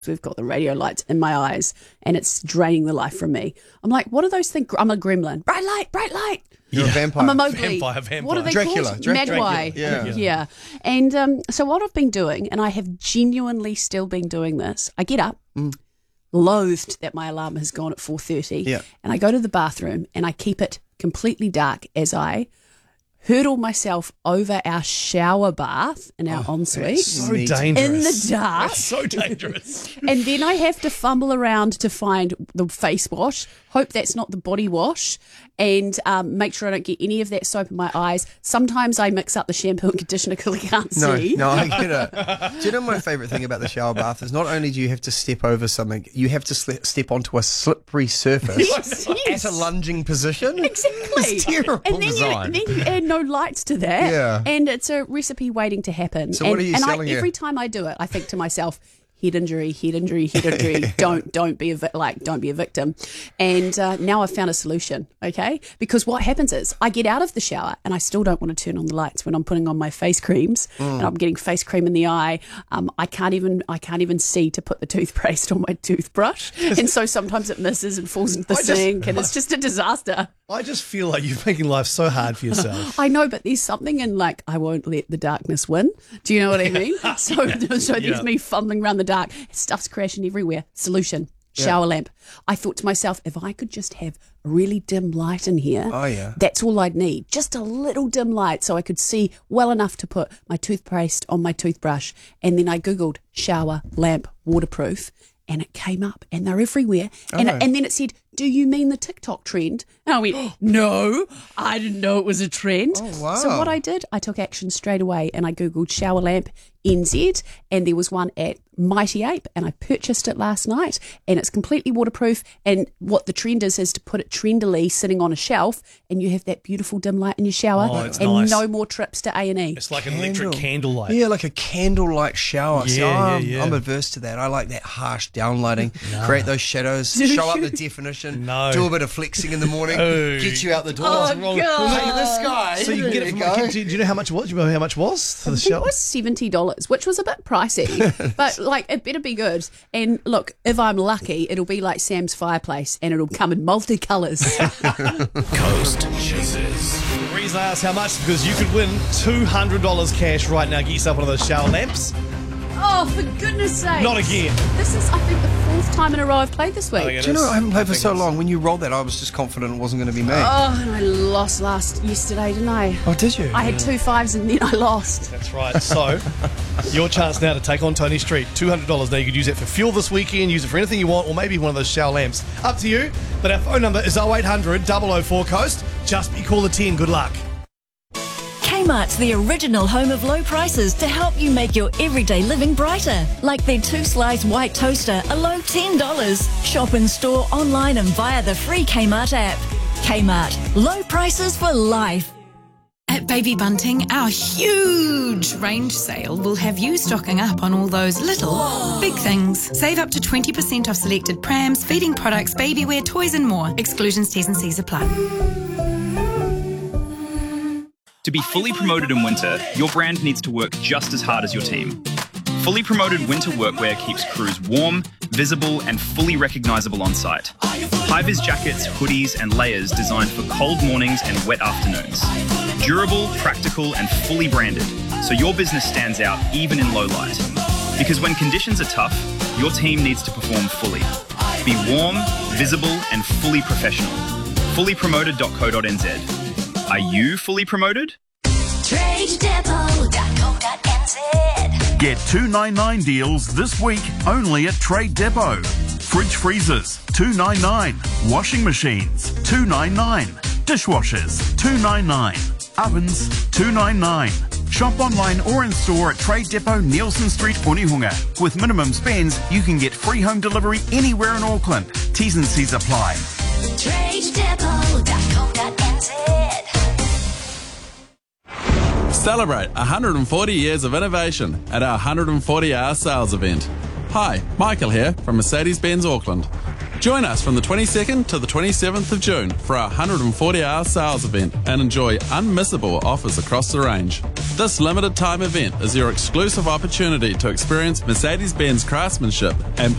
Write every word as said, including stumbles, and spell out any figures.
we've got the radio lights in my eyes and it's draining the life from me. I'm like, what are those things? I'm a gremlin. Bright light, bright light. You're Yeah. a vampire. I'm a Mowgli. Vampire, vampire. What are they Dracula. called? Drac- Magpie. Dracula. Yeah. yeah. And um, so what I've been doing, and I have genuinely still been doing this, I get up, Mm. loathed that my alarm has gone at four thirty, Yeah. and I go to the bathroom and I keep it completely dark as I hurdle myself over our shower bath in our ensuite. So Neat. dangerous. In the dark. That's so dangerous. And then I have to fumble around to find the face wash, hope that's not the body wash, and um, make sure I don't get any of that soap in my eyes. Sometimes I mix up the shampoo and conditioner because I can't No, see. no, I get it. Do you know my favourite thing about the shower bath is not only do you have to step over something, you have to sli- step onto a slippery surface Yes, yes. at a lunging position. Exactly. It's terrible and then design. You, then you add no lights to that. Yeah. And it's a recipe waiting to happen. So and, what are you and selling I, here? every time I do it, I think to myself, head injury, head injury, head injury. don't don't be a vi- like don't be a victim. And uh, now I've found a solution. Okay, because what happens is I get out of the shower and I still don't want to turn on the lights when I'm putting on my face creams Mm. and I'm getting face cream in the eye. Um, I can't even I can't even see to put the toothpaste on my toothbrush, and so sometimes it misses and falls into the I just- sink, and it's just a disaster. I just feel like you're making life so hard for yourself. I know, but there's something in like I won't let the darkness win. Do you know what I mean? So, so there's Yeah. me fumbling around the dark. Stuff's crashing everywhere. Solution: shower lamp. I thought to myself, if I could just have a really dim light in here, Oh, yeah. that's all I'd need. Just a little dim light, so I could see well enough to put my toothpaste on my toothbrush. And then I googled shower lamp waterproof. And it came up, and they're everywhere. And, Oh. and then it said, do you mean the TikTok trend? And I went, no, I didn't know it was a trend. Oh, wow. So what I did, I took action straight away, and I Googled shower lamp N Z, and there was one at Mighty Ape, and I purchased it last night, and it's completely waterproof. And what the trend is, is to put it trendily sitting on a shelf, and you have that beautiful dim light in your shower, Oh, it's and nice. no more trips to A and E. It's like an electric candlelight. Yeah, like a candlelight shower. See, Yeah, yeah, I'm, yeah. I'm averse to that. I like that harsh downlighting, create those shadows, Do show up you? the definition, No. do a bit of flexing in the morning, Oh. get you out the door. Oh, What's wrong? God. Look at this guy. So you can get it There from. go. Do you, do you know how much it was? Do you remember how much it was for the I think show? it was seventy dollars, which was a bit pricey, but like it better be good. And look, if I'm lucky, it'll be like Sam's fireplace and it'll come in multicolours. Coast Chasers. The reason I asked how much is because you could win two hundred dollars cash right now. Get yourself one of those shower lamps. Oh, for goodness sake. Not again. This is, I think, the fourth time in a row I've played this week. I think it Do you know, is. I haven't played for think so it's- long. When you rolled that, I was just confident it wasn't going to be me. Oh, and I lost last yesterday, didn't I? oh, did you? I had two fives and then I lost. That's right. So, your chance now to take on Tony Street. two hundred dollars. Now you could use it for fuel this weekend, use it for anything you want, or maybe one of those shower lamps. Up to you. But our phone number is oh eight hundred, double oh four coast. Just be call the ten. Good luck. Kmart's the original home of low prices to help you make your everyday living brighter. Like their two-slice white toaster, a low ten dollars. Shop in store, online and via the free Kmart app. Kmart, low prices for life. At Baby Bunting, our huge range sale will have you stocking up on all those little, big things. Save up to twenty percent off selected prams, feeding products, baby wear, toys and more. Exclusions, T's and C's apply. To be fully promoted in winter, your brand needs to work just as hard as your team. Fully promoted winter workwear keeps crews warm, visible, and fully recognisable on site. High-vis jackets, hoodies, and layers designed for cold mornings and wet afternoons. Durable, practical, and fully branded, so your business stands out even in low light. Because when conditions are tough, your team needs to perform fully. Be warm, visible, and fully professional. fully promoted dot co dot n z. Are you fully promoted? trade depot dot co dot n z. Get two ninety-nine deals this week only at Trade Depot. Fridge freezers, two ninety-nine. Washing machines, two ninety-nine. Dishwashers, two ninety-nine. Ovens, two ninety-nine. Shop online or in store at Trade Depot, Nielsen Street, Onehunga. With minimum spends, you can get free home delivery anywhere in Auckland. T's and C's apply. trade depot dot co dot n z. Celebrate one hundred forty years of innovation at our one hundred forty hour sales event. Hi, Michael here from Mercedes-Benz Auckland. Join us from the twenty-second to the twenty-seventh of June for our one hundred forty hour sales event and enjoy unmissable offers across the range. This limited time event is your exclusive opportunity to experience Mercedes-Benz craftsmanship and